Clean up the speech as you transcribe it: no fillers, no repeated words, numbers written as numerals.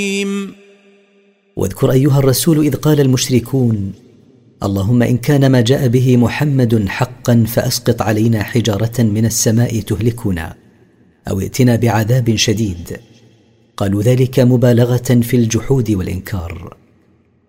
واذكر أيها الرسول إذ قال المشركون: اللهم إن كان ما جاء به محمد حقا فأسقط علينا حجارة من السماء تهلكنا أو ائتنا بعذاب شديد. قالوا ذلك مبالغة في الجحود والإنكار.